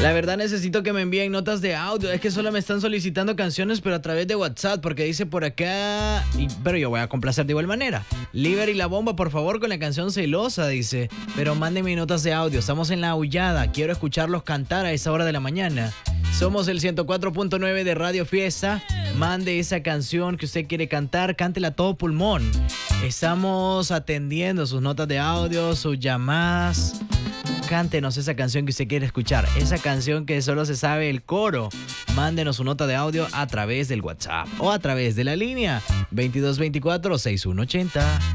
La verdad necesito que me envíen notas de audio. Es que solo me están solicitando canciones, pero a través de WhatsApp, porque dice por acá... pero yo voy a complacer de igual manera. Liber y La Bomba, por favor, con la canción Celosa, dice. Pero mándenme notas de audio. Estamos en La Aullada. Quiero escucharlos cantar a esa hora de la mañana. Somos el 104.9 de Radio Fiesta. Mande esa canción que usted quiere cantar. Cántela a todo pulmón. Estamos atendiendo sus notas de audio, sus llamadas. Cántenos esa canción que usted quiere escuchar, esa canción que solo se sabe el coro. Mándenos su nota de audio a través del WhatsApp o a través de la línea 2224-6180.